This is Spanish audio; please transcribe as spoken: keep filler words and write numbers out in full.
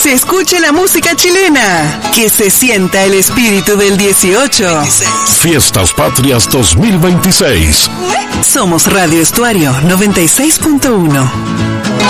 se escuche la música chilena, que se sienta el espíritu del dieciocho. Fiestas Patrias dos mil veintiséis. Somos Radio Estuario noventa y seis punto uno.